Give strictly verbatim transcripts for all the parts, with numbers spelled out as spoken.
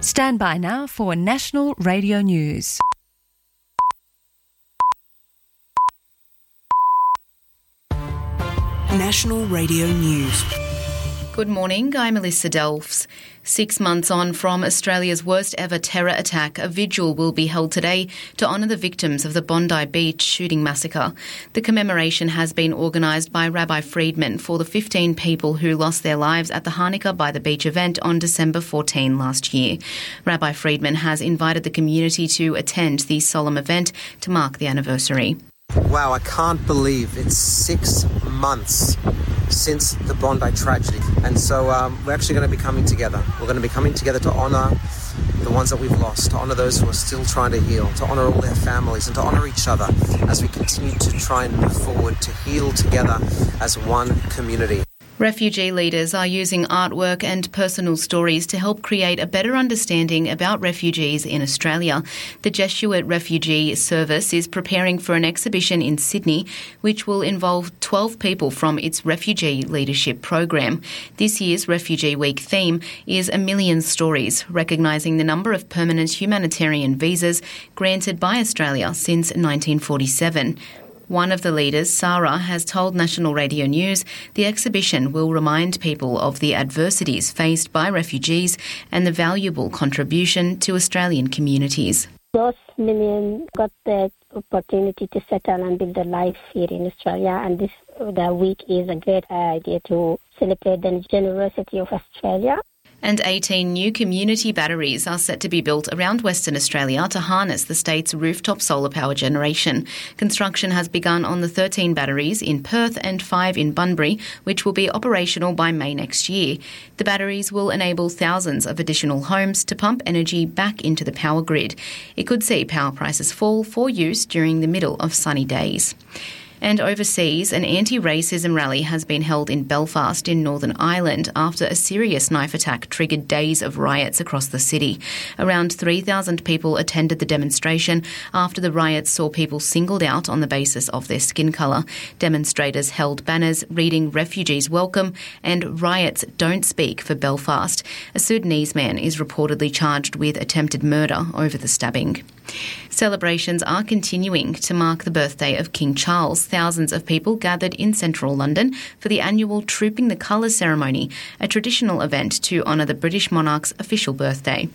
Stand by now for National Radio News. National Radio News. Good morning, I'm Melissa Delfs. Six months on from Australia's worst ever terror attack, a vigil will be held today to honour the victims of the Bondi Beach shooting massacre. The commemoration has been organised by Rabbi Friedman for the fifteen people who lost their lives at the Hanukkah by the Beach event on December fourteenth last year. Rabbi Friedman has invited the community to attend the solemn event to mark the anniversary. Wow, I can't believe it's six months since the Bondi tragedy. And so um, we're actually going to be coming together. We're going to be coming together to honour the ones that we've lost, to honour those who are still trying to heal, to honour all their families and to honour each other as we continue to try and move forward, to heal together as one community. Refugee leaders are using artwork and personal stories to help create a better understanding about refugees in Australia. The Jesuit Refugee Service is preparing for an exhibition in Sydney which will involve twelve people from its Refugee Leadership Program. This year's Refugee Week theme is A Million Stories, recognising the number of permanent humanitarian visas granted by Australia since nineteen forty-seven. One of the leaders, Sarah, has told National Radio News the exhibition will remind people of the adversities faced by refugees and the valuable contribution to Australian communities. Those million got the opportunity to settle and build a life here in Australia, and this the week is a great idea to celebrate the generosity of Australia. And eighteen new community batteries are set to be built around Western Australia to harness the state's rooftop solar power generation. Construction has begun on the thirteen batteries in Perth and five in Bunbury, which will be operational by May next year. The batteries will enable thousands of additional homes to pump energy back into the power grid. It could see power prices fall for use during the middle of sunny days. And overseas, an anti-racism rally has been held in Belfast in Northern Ireland after a serious knife attack triggered days of riots across the city. Around three thousand people attended the demonstration after the riots saw people singled out on the basis of their skin colour. Demonstrators held banners reading "Refugees Welcome" and "Riots Don't Speak for Belfast." A Sudanese man is reportedly charged with attempted murder over the stabbing. Celebrations are continuing to mark the birthday of King Charles. Thousands of people gathered in central London for the annual Trooping the Colours ceremony, a traditional event to honour the British monarch's official birthday.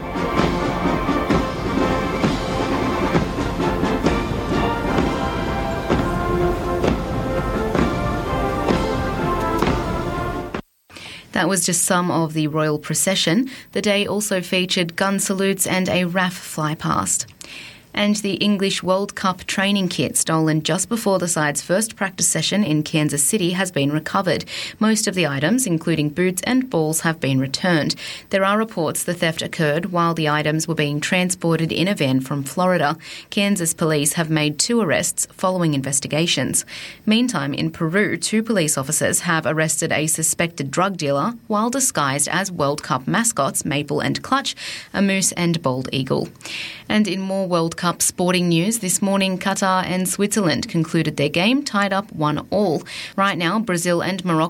That was just some of the royal procession. The day also featured gun salutes and a R A F flypast. And the English World Cup training kit stolen just before the side's first practice session in Kansas City has been recovered. Most of the items, including boots and balls, have been returned. There are reports the theft occurred while the items were being transported in a van from Florida. Kansas police have made two arrests following investigations. Meantime, in Peru, two police officers have arrested a suspected drug dealer while disguised as World Cup mascots Maple and Clutch, a moose and bald eagle. And in more World Cup sporting news, this morning Qatar and Switzerland concluded their game tied up one all. Right now, Brazil and Morocco